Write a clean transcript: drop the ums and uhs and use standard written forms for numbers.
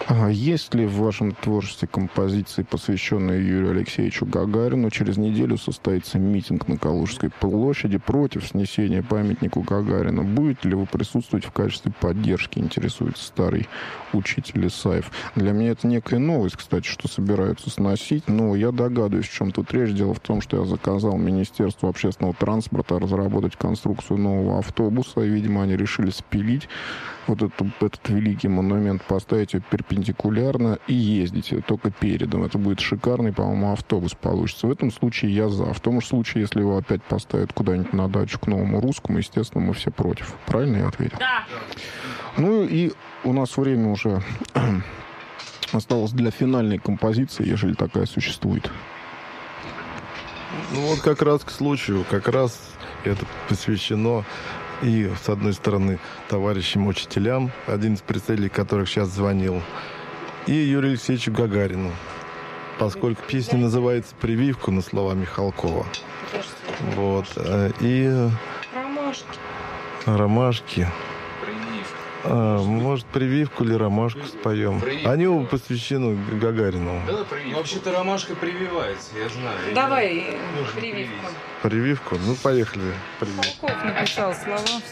А есть ли в вашем творчестве композиции, посвященные Юрию Алексеевичу Гагарину? Через неделю состоится митинг на Калужской площади против снесения памятнику Гагарину. Будете ли вы присутствовать в качестве поддержки, интересуется старый учитель Исаев. Для меня это некая новость, кстати, что собираются сносить, но я догадываюсь, в чем тут речь. Дело в том, что я заказал Министерству общественного транспорта разработать конструкцию нового автобуса, и, видимо, они решили спилить вот этот великий монумент, поставить его перпендикулярно и ездить только передом. Это будет шикарный, по-моему, автобус получится. В этом случае я за. В том же случае, если его опять поставят куда-нибудь на дачу к Новому Русскому, естественно, мы все против. Правильно я ответил? Да. Ну и у нас время уже осталось для финальной композиции, ежели такая существует. Ну вот как раз к случаю, как раз это посвящено и, с одной стороны, товарищам-учителям, один из представителей которых сейчас звонил, и Юрию Алексеевичу Гагарину, поскольку песня называется «Прививку» на слова Михалкова. Вот. И ромашки. Может, прививку или ромашку споем? Они оба посвящены Гагарину. Вообще-то ромашка прививается, я знаю. Давай прививку. Прививку? Ну, поехали. Прививку. Михалков написал слова.